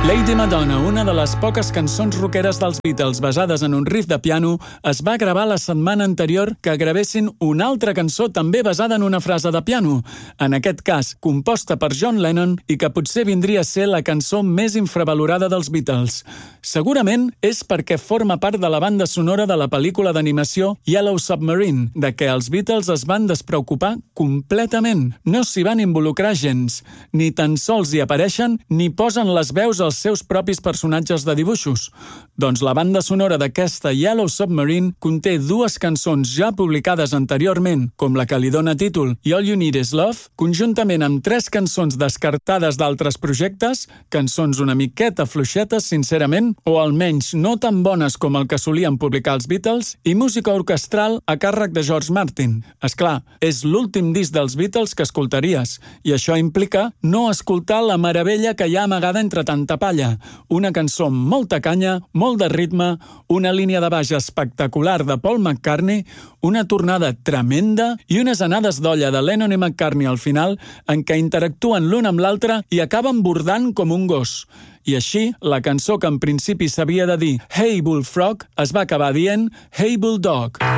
Lady Madonna, una de les poques cançons rockeres dels Beatles basades en un riff de piano, es va gravar la setmana anterior que gravessin una altra cançó també basada en una frase de piano, en aquest cas composta per John Lennon i que potser vindria a ser la cançó més infravalorada dels Beatles. Segurament és perquè forma part de la banda sonora de la pel·lícula d'animació Yellow Submarine, de què els Beatles es van despreocupar completament. No s'hi van involucrar gens, ni tan sols hi apareixen ni posen les veus als seus propis personatges de dibuixos. Doncs la banda sonora d'aquesta Yellow Submarine conté dues cançons ja publicades anteriorment, com la que li dona títol i All You Need Is Love, conjuntament amb 3 cançons descartades d'altres projectes, cançons una miqueta fluixetes, sincerament, o almenys no tan bones com el que solien publicar els Beatles, i música orquestral a càrrec de George Martin. Esclar, és l'últim disc dels Beatles que escoltaries, i això implica no escoltar la meravella que hi ha amagada entre tanta palla. Una cançó amb molta canya, molt de ritme, una línia de baix espectacular de Paul McCartney, una tornada tremenda i unes anades d'olla de Lennon i McCartney al final en què interactuen l'un amb l'altre i acaben bordant com un gos. I així, la cançó que en principi s'havia de dir Hey Bullfrog es va acabar dient Hey Bulldog.